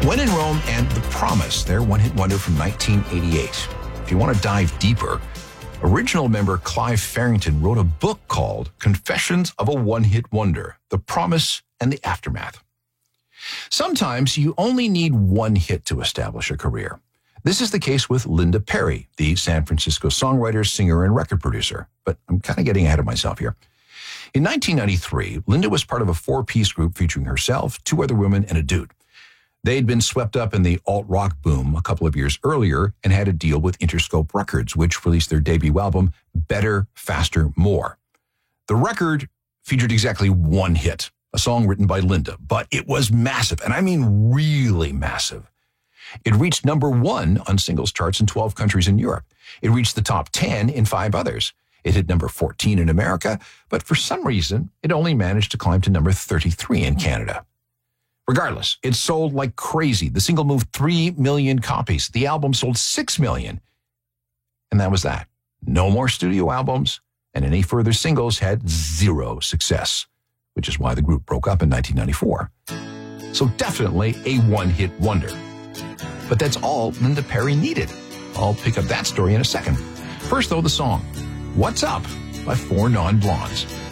When in Rome and The Promise, their one-hit wonder from 1988. If you want to dive deeper, original member Clive Farrington wrote a book called Confessions of a One-Hit Wonder, The Promise and the Aftermath. Sometimes you only need one hit to establish a career. This is the case with Linda Perry, the San Francisco songwriter, singer, and record producer. But I'm kind of getting ahead of myself here. In 1993, Linda was part of a four-piece group featuring herself, two other women, and a dude. They'd been swept up in the alt-rock boom a couple of years earlier and had a deal with Interscope Records, which released their debut album, Better, Faster, More. The record featured exactly one hit, a song written by Linda, but it was massive, and I mean really massive. It reached number 1 on singles charts in 12 countries in Europe. It reached the top 10 in 5 others. It hit number 14 in America, but for some reason, it only managed to climb to number 33 in Canada. Regardless, it sold like crazy. The single moved 3 million copies. The album sold 6 million. And that was that. No more studio albums, and any further singles had zero success, which is why the group broke up in 1994. So definitely a one-hit wonder. But that's all Linda Perry needed. I'll pick up that story in a second. First, though, the song, What's Up by Four Non Blondes.